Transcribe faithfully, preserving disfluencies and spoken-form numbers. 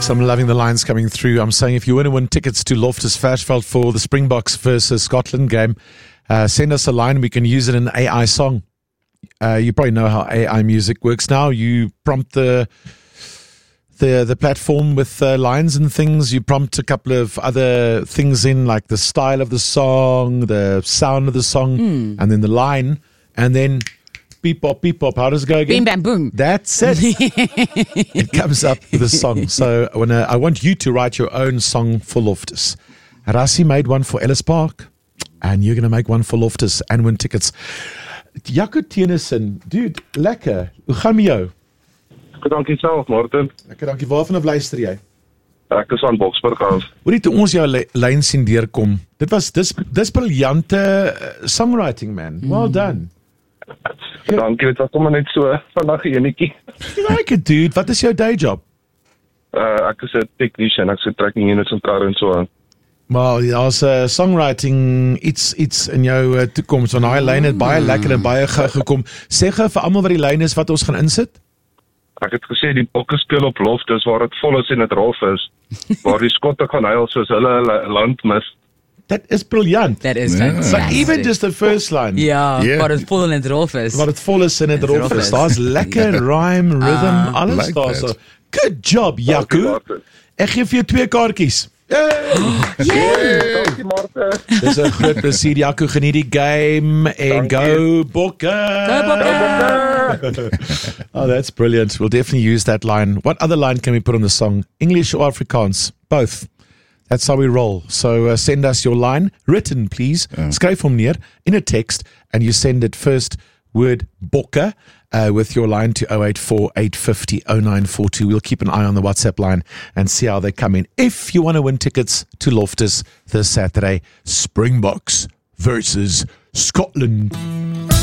Springboks. I'm loving the lines coming through. I'm saying if you want to win tickets to Loftus Versfeld for the Springboks versus Scotland game, uh, send us a line. We can use it in an A I song. Uh, you probably know how A I music works now. You prompt the the the platform with uh, lines and things. You prompt a couple of other things in, like the style of the song, the sound of the song, mm. and then the line, and then beep pop, beep pop. How does it go again? Bim bam boom. That's it. It comes up with a song. So when uh, I want you to write your own song for Loftus. Rassie made one for Ellis Park, and you're going to make one for Loftus and win tickets. Jaco Tennyson, dude, lekker. Hoe gaan met jou? Goed, dankie self, Martin. Lekker, dankie. Waarvan af luister jy? Ek is aan Boksburg af. Hoorie, toe ons jou lyn sien deurkom, dit was dis dis briljante songwriting, man. Well done. Dankie, dit was sommer net so vandag enetjie. Like it, dude. Wat is jou day job? Uh, ek is 'n technician, ek se tracking units en karre en so aan. Maar as 'n uh, songwriting iets iets in jou uh, toekoms, want daai lyn het baie lekker en baie gou gekom. Sê gou vir almal wat die lyn is wat ons gaan insit. Ek het gesê die bokke speel op Loftus waar dit vol is en dit rof is. Waar die skotte gaan huil soos hulle hulle land mis. That is brilliant. That is yeah. fantastic. But even just the first line. Ja, yeah. Waar het vol en het rof is. Waar het vol is en het rof is. Daar's lekker rhyme, rhythm, uh, alles like daar so. that. Good job, Jaco. Ek gee vir jou twee kaartjies. Yay! Dankie, Martin. Dis 'n groot plesier, Jaco. Geniet die game en go Bokke. Go Bokke. Oh, that's brilliant. We'll definitely use that line. What other line can we put on the song? English or Afrikaans? Both. That's how we roll. So uh, send us your line, written, please. Yeah. Skryf hom neer in a text, and you send it first word Bokke uh, with your line to oh eight four, eight five oh, oh nine four two. We'll keep an eye on the WhatsApp line and see how they come in. If you want to win tickets to Loftus this Saturday, Springboks versus Scotland.